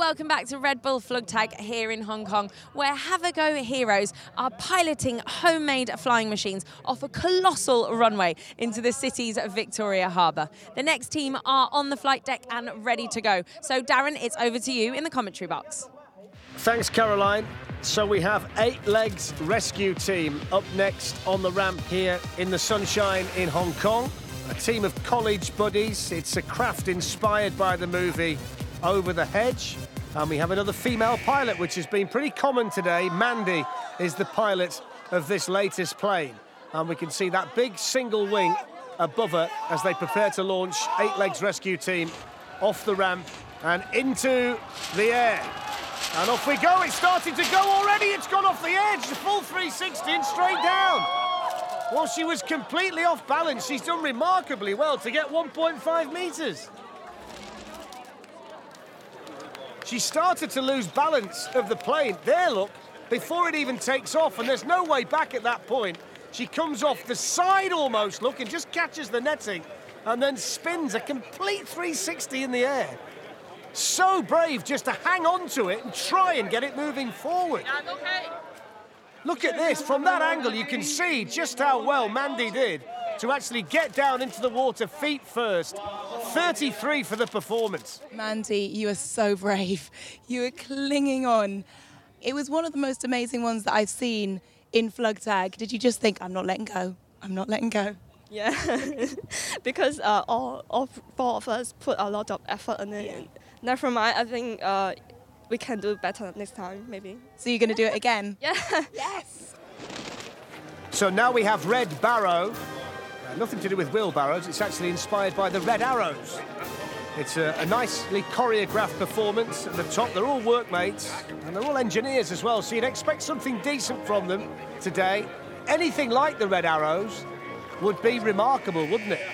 welcome back to Red Bull Flugtag here in Hong Kong, where Have a Go heroes are piloting homemade flying machines off a colossal runway into the city's Victoria Harbour. The next team are on the flight deck and ready to go. So Darren, it's over to you in the commentary box. Thanks, Caroline. So we have 8 Legs Rescue Team up next on the ramp here in the sunshine in Hong Kong. A team of college buddies. It's a craft inspired by the movie Over the Hedge. And we have another female pilot, which has been pretty common today. Mandy is the pilot of this latest plane. And we can see that big single wing above her as they prepare to launch 8 Legs Rescue Team off the ramp and into the air. And off we go. It's starting to go already. It's gone off the edge. The full 360 and straight down. Well, she was completely off balance. She's done remarkably well to get 1.5 metres. She started to lose balance of the plane. There, look, before it even takes off, and there's no way back at that point. She comes off the side almost, look, and just catches the netting and then spins a complete 360 in the air. So brave just to hang on to it and try and get it moving forward. Look at this. From that angle, you can see just how well Mandy did to actually get down into the water feet first. 33 for the performance. Mandy, you are so brave. You were clinging on. It was one of the most amazing ones that I've seen in Flugtag. Did you just think, I'm not letting go? I'm not letting go? Yeah, because all 4 of us put a lot of effort in it. Yeah. Never mind, I think we can do better next time, maybe. So you're going to do it again? Yeah. Yes. So now we have Red Barrow. Nothing to do with wheelbarrows, it's actually inspired by the Red Arrows. It's a nicely choreographed performance at the top. They're all workmates, and they're all engineers as well, so you'd expect something decent from them today. Anything like the Red Arrows would be remarkable, wouldn't it?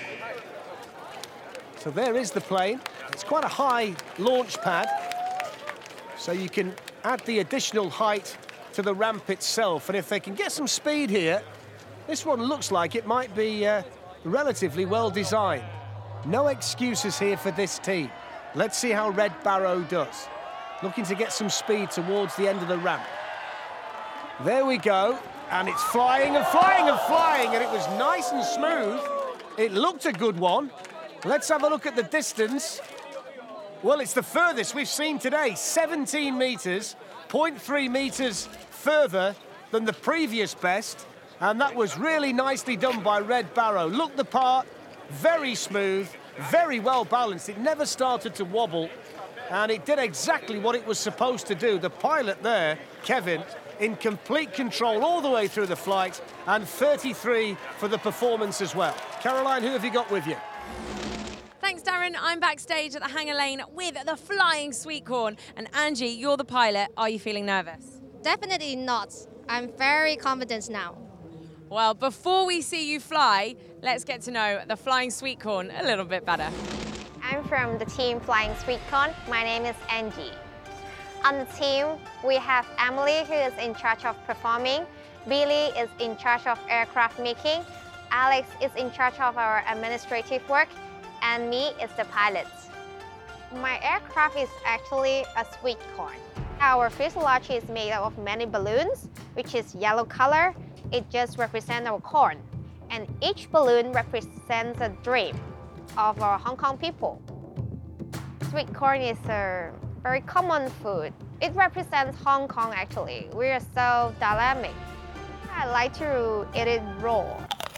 So there is the plane. It's quite a high launch pad, so you can add the additional height to the ramp itself, and if they can get some speed here, this one looks like it might be relatively well designed. No excuses here for this team. Let's see how Red Barrow does. Looking to get some speed towards the end of the ramp. There we go, and it's flying and flying and flying, and it was nice and smooth. It looked a good one. Let's have a look at the distance. Well, it's the furthest we've seen today, 17 metres, 0.3 metres further than the previous best. And that was really nicely done by Red Barrow. Looked the part, very smooth, very well balanced. It never started to wobble, and it did exactly what it was supposed to do. The pilot there, Kevin, in complete control all the way through the flight, and 33 for the performance as well. Caroline, who have you got with you? Thanks, Darren. I'm backstage at the hangar lane with the Flying Sweet Corn. And Angie, you're the pilot. Are you feeling nervous? Definitely not. I'm very confident now. Well, before we see you fly, let's get to know the Flying Sweet Corn a little bit better. I'm from the team Flying Sweet Corn. My name is Angie. On the team, we have Emily, who is in charge of performing. Billy is in charge of aircraft making. Alex is in charge of our administrative work. And me is the pilot. My aircraft is actually a sweet corn. Our fuselage is made up of many balloons, which is yellow color. It just represents our corn. And each balloon represents a dream of our Hong Kong people. Sweet corn is a very common food. It represents Hong Kong actually. We are so dynamic. I like to eat it raw.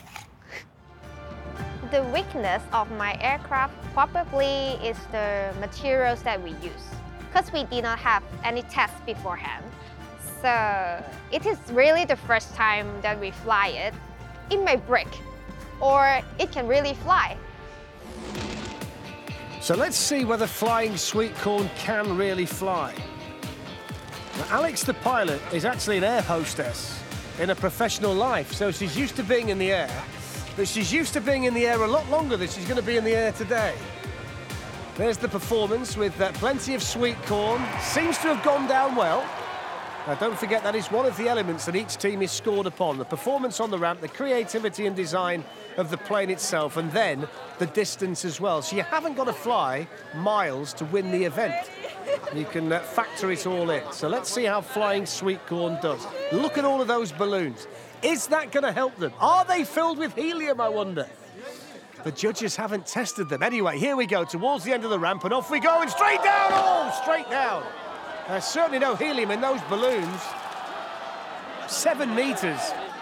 The weakness of my aircraft probably is the materials that we use, because we did not have any tests beforehand. So it is really the first time that we fly it. It may break, or it can really fly. So let's see whether Flying Sweet Corn can really fly. Now, Alex, the pilot, is actually an air hostess in a professional life, so she's used to being in the air. But she's used to being in the air a lot longer than she's going to be in the air today. There's the performance with plenty of sweet corn. Seems to have gone down well. Now, don't forget that is one of the elements that each team is scored upon. The performance on the ramp, the creativity and design of the plane itself, and then the distance as well. So you haven't got to fly miles to win the event. You can factor it all in. So let's see how Flying Sweet Corn does. Look at all of those balloons. Is that going to help them? Are they filled with helium, I wonder? The judges haven't tested them. Anyway, here we go towards the end of the ramp, and off we go, and straight down! Oh, straight down. There's certainly no helium in those balloons. 7 metres.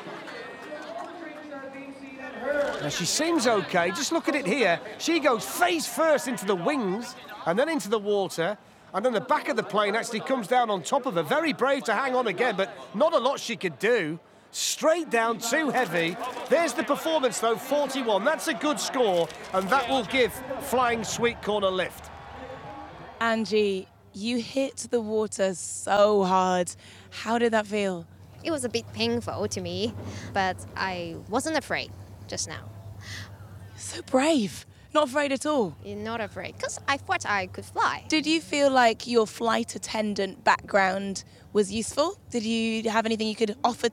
Now, she seems okay. Just look at it here. She goes face first into the wings and then into the water, and then the back of the plane actually comes down on top of her. Very brave to hang on again, but not a lot she could do. Straight down, too heavy. There's the performance, though, 41. That's a good score, and that will give Flying Sweet Corn a lift. Angie, you hit the water so hard. How did that feel? It was a bit painful to me, but I wasn't afraid just now. So brave. Not afraid at all. Not afraid, because I thought I could fly. Did you feel like your flight attendant background was useful? Did you have anything you could offer